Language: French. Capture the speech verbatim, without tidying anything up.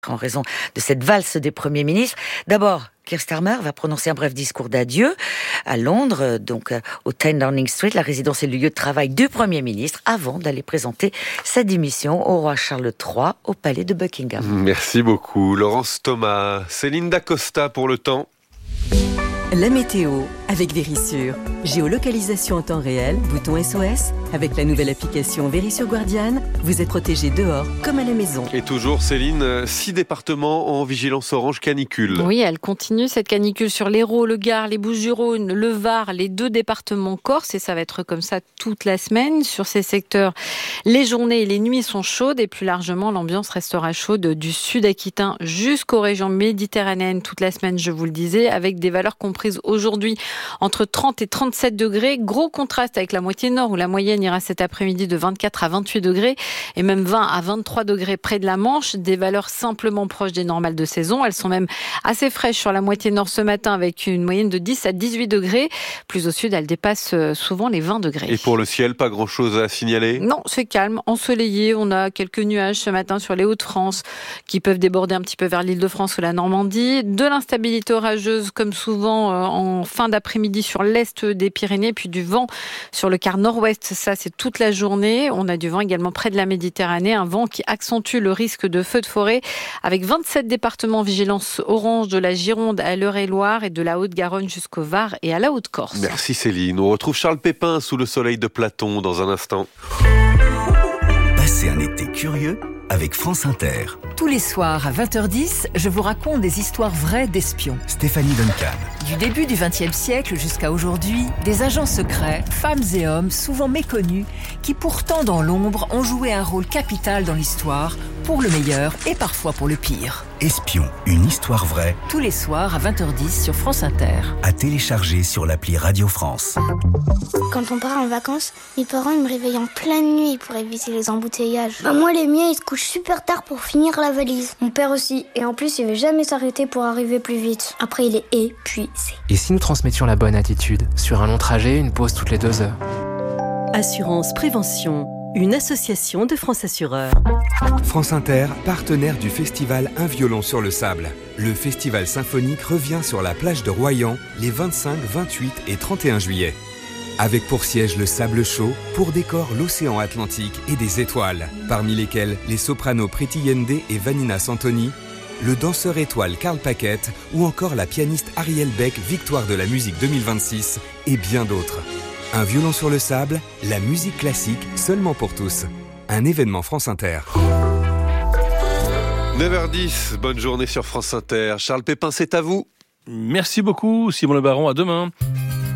en raison de cette valse des premiers ministres. D'abord, Keir Starmer va prononcer un bref discours d'adieu à Londres, donc au dix Downing Street. La résidence est le lieu de travail du Premier ministre avant d'aller présenter sa démission au roi Charles trois au palais de Buckingham. Merci beaucoup Laurence Thomas. Céline Dacosta pour le temps. La météo avec Verisure. Géolocalisation en temps réel, bouton S O S. Avec la nouvelle application Verisure Guardian, vous êtes protégé dehors comme à la maison. Et toujours Céline, six départements en vigilance orange canicule. Oui, elle continue cette canicule sur l'Hérault, le Gard, les Bouches-du-Rhône, le Var, les deux départements corse. Et ça va être comme ça toute la semaine. Sur ces secteurs, les journées et les nuits sont chaudes. Et plus largement, l'ambiance restera chaude du sud aquitain jusqu'aux régions méditerranéennes toute la semaine, je vous le disais, avec des valeurs comprises aujourd'hui entre trente et trente-sept degrés. Gros contraste avec la moitié nord où la moyenne ira cet après-midi de vingt-quatre à vingt-huit degrés et même vingt à vingt-trois degrés près de la Manche. Des valeurs simplement proches des normales de saison. Elles sont même assez fraîches sur la moitié nord ce matin avec une moyenne de dix à dix-huit degrés. Plus au sud, elles dépassent souvent les vingt degrés. Et pour le ciel, pas grand-chose à signaler ? Non, c'est calme, ensoleillé. On a quelques nuages ce matin sur les Hauts-de-France qui peuvent déborder un petit peu vers l'Île-de-France ou la Normandie. De l'instabilité orageuse comme souvent en fin d'après-midi sur l'est des Pyrénées, puis du vent sur le quart nord-ouest. Ça, c'est toute la journée. On a du vent également près de la Méditerranée, un vent qui accentue le risque de feux de forêt avec vingt-sept départements en vigilance orange de la Gironde à l'Eure-et-Loire et de la Haute-Garonne jusqu'au Var et à la Haute-Corse. Merci Céline. On retrouve Charles Pépin sous le soleil de Platon dans un instant. Passez un été curieux avec France Inter. Tous les soirs à vingt heures dix, je vous raconte des histoires vraies d'espions. Stéphanie Duncan. Du début du vingtième siècle jusqu'à aujourd'hui, des agents secrets, femmes et hommes souvent méconnus, qui pourtant dans l'ombre ont joué un rôle capital dans l'histoire, pour le meilleur et parfois pour le pire. Espion, une histoire vraie. Tous les soirs à vingt heures dix sur France Inter. À télécharger sur l'appli Radio France. Quand on part en vacances, mes parents ils me réveillent en pleine nuit pour éviter les embouteillages. Bah moi les miens ils se couchent super tard pour finir la valise. Mon père aussi, et en plus il veut jamais s'arrêter pour arriver plus vite. Après il est épuisé. Et si nous transmettions la bonne attitude ? Sur un long trajet, une pause toutes les deux heures. Assurance Prévention, une association de France Assureurs. France Inter, partenaire du festival Un violon sur le sable. Le festival symphonique revient sur la plage de Royan les vingt-cinq, vingt-huit et trente et un juillet. Avec pour siège le sable chaud, pour décor l'océan Atlantique et des étoiles, parmi lesquelles les sopranos Priti Yende et Vanina Santoni, le danseur étoile Karl Paquette ou encore la pianiste Ariel Beck, victoire de la musique deux mille vingt-six et bien d'autres. Un violon sur le sable, la musique classique seulement pour tous. Un événement France Inter. neuf heures dix, bonne journée sur France Inter. Charles Pépin, c'est à vous. Merci beaucoup Simon Le Baron, à demain.